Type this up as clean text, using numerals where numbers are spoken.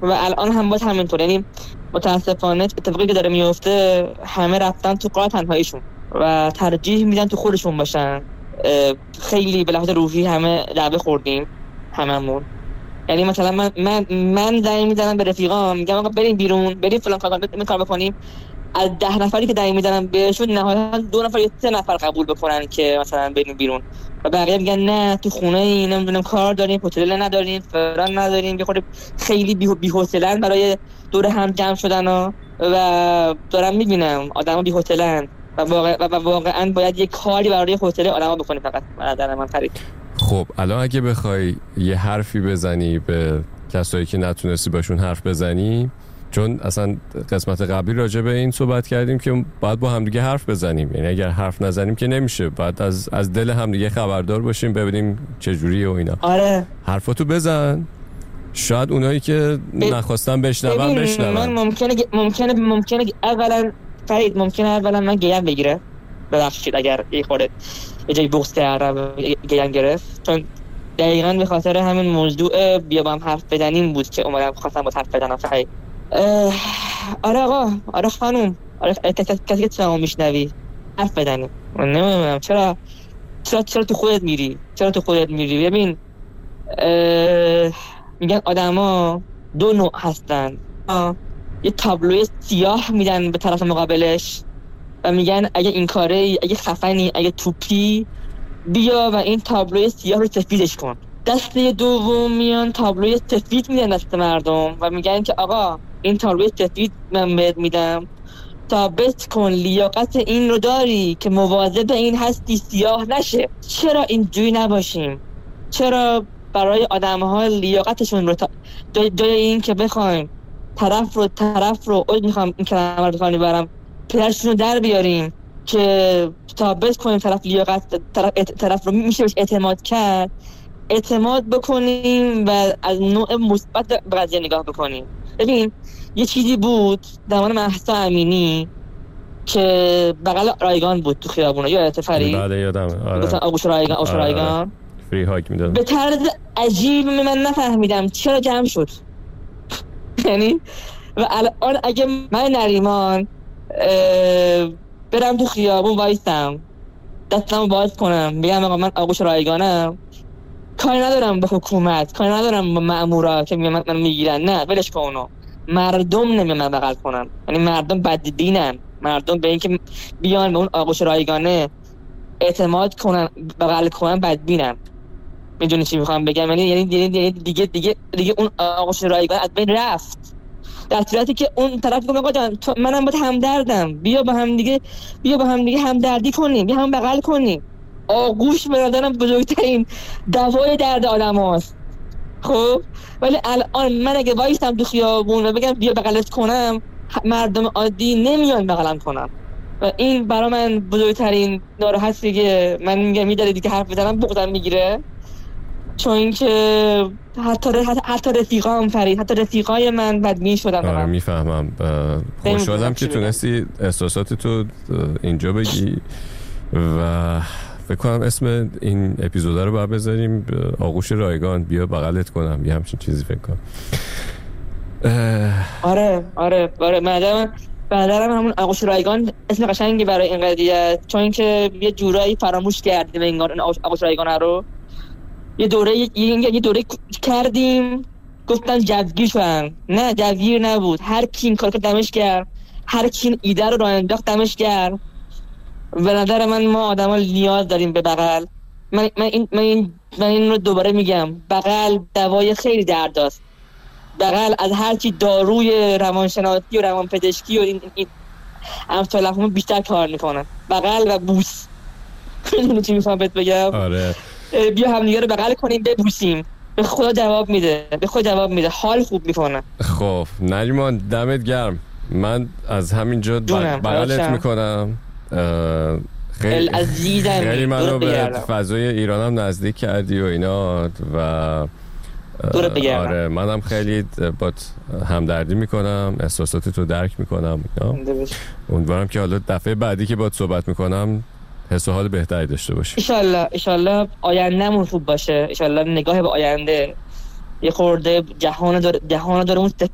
و الان هم باز همینطور. یعنی متاسفانه اتفاقی که داره میفته همه رفتن تو قار تنهاییشون و ترجیح میدن تو خودشون باشن. خیلی به لحاظ روحی همه لعبه خوردیم هممون. یعنی مثلا من زنگ میزنم به رفیقام میگم آقا بریم بیرون، بریم فلان کار بکنیم. از 10 نفری که زنگ میزنم بهشون نهایتا 2 نفر یا 3 نفر قبول بکنن که مثلا بریم بیرون و بقیه میگن نه تو خونه ای، نمیدونم کار داریم، هتل نداریم، فران نداریم. یه خورده خیلی بی‌حوصله‌ان برای دور هم جمع شدن و دارم میبینم آدما بی‌حوصله‌ان و واقعا باید یه کاری برای حوصله آدما بکنیم. فقط نظر من فرید. خب الان اگه بخوای یه حرفی بزنی به کسایی که نتونستی باشون حرف بزنی، چون اصلا قسمت قبلی راجع به این صحبت کردیم که باید با همدیگه حرف بزنیم، یعنی اگر حرف نزنیم که نمیشه، باید از دل همدیگه خبردار باشیم ببینیم چه جوریه و اینا. آره حرفاتو بزن، شاید اونایی که نخواستن بشنون بشنون. من ممکنه اولا فرید اولا من گیم بگیره، ببخشید اگر یه خورده یه جایی بغض کردم گیم گرفت، چون دقیقاً به خاطر همین موضوع بیا با هم حرف بزنیم بود که اومدم خواستم با حرف بزنم. فرید آره آقا، آره خانم، آره کسی که تو میشنوی حرف بزنیم. من نمیدونم چرا تو خودت میری. ببین میگن آدما 2 نوع هستن. یه تابلوی سیاه میدن به طرف مقابلش و میگن اگه این کاره، اگه خفنی، اگه توپی، بیا و این تابلوی سیاه رو سفیدش کن. دسته دوم میان تابلوی سفید میدن دست مردم و میگن که آقا این تابلوی سفید من بهت میدم، ثابت کن لیاقت این رو داری که مواظب این هستی سیاه نشه. چرا اینجوری نباشیم؟ چرا برای آدم‌ها لیاقتشون رو جای این که بخوایم طرف رو میخوام این کلمه رو بخوام برم پدرشون رو در بیاریم که ثابت کنیم طرف لیاقت طرف رو میشه بهش اعتماد کرد، اعتماد بکنیم و از نوع مثبت به قضیه نگاه بکنیم. ببین یه چیزی بود زمان مهسا امینی که بغل رایگان بود تو خیابونه، یادت فرید؟ بله یادمه. آره مثلا آغوش رایگان فری هاگ میدادن. به طرز عجیب من نفهمیدم چرا جمع شد. یعنی و الان اگه من نریمان برم تو خیابون وایستم دستمو باز کنم بگم آقا من آغوش رایگانم، کاری ندارم به حکومت، کاری ندارم با مأمورا که من میگیرن، نه ولش کن اونو. مردم نمیان من بغل کنن، یعنی مردم بدبینن، مردم به این که بیان به اون آغوش رایگانه اعتماد کنن بغل کنن بدبینن. میدونی چی میخوام بگم؟ یعنی دیگه اون آغوش رایگان از بین رفت، در صورتی که اون طرف میگه آقا جان منم باهات همدردم، بیا با هم دیگه همدردی کنیم، بیا هم بغل کنیم. آغوش به نظرم بزرگترین دوای درد آدم هاست. خب ولی الان من اگه وایستم تو خیابون و بگم بیا بغلت کنم، مردم عادی نمیان بغلم کنم و این برای من بزرگترین ناراحتی که من میگم میداره دیگه حرف بزنم بغضم میگیره. چون که حتی رفیقام فرید، حتی رفیقای من بدبین شدن. آره میفهمم. خوشحالم که تونستی احساسات تو اینجا بگی و فکر کنم اسم این اپیزود رو باید بذاریم آغوش رایگان، بیا بغلت کنم، یه همچین چیزی فکر کنم. آره بعدم همون آغوش رایگان اسم قشنگی برای این قضیه، چون که یه جورایی فراموش کردیم انگار این آغوش رایگان رو. یه دوره کردیم گفتن جوگیر شدن، نه جوگیر نبود. هر کی این کار که دمش کرد، هر کی این ایده رو راه انداخت دمش کرد. به نظر من ما آدما نیاز داریم به بغل. من این رو دوباره میگم، بغل دوای خیلی درداست. بغل از هر چی داروی روانشناسی و روانپزشکی و این امثال لفظ بیشتر کار میکنن. بغل و بوس. میدونی چی میخوام بهت بگم؟ آره بیا هم دیگه رو بغل کنیم ببوسیم، به خدا جواب میده، حال خوب میکنه. خب نریمان دمت گرم، من از همینجا بغلت میکنم. خیلی منو به فضای ایرانم نزدیک کردی و اینا و آره منم خیلی با همدردی میکنم، احساساتتو درک میکنم. امیدوارم که حالا دفعه بعدی که باهات صحبت میکنم حس و حال بهتری داشته باشی. ایشالله آیندهمون خوب باشه، ایشالله نگاه به آینده یه خورده جهان داره اون